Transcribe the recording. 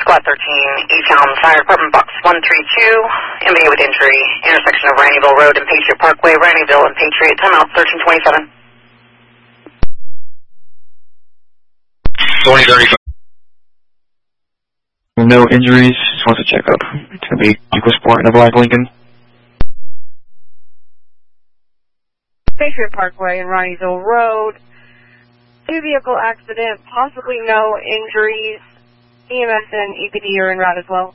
Squad 13, Easttown Fire Department Box 132, MBA with injury, intersection of Ranneyville Road and Patriot Parkway, Ranneyville and Patriot, timeout 1327. 2035. No injuries, just wants to check up. It's going to be EcoSport in a black Lincoln. Patriot Parkway and Ranneyville Road. 2-vehicle accident, possibly no injuries. EMS and EPD are en route as well.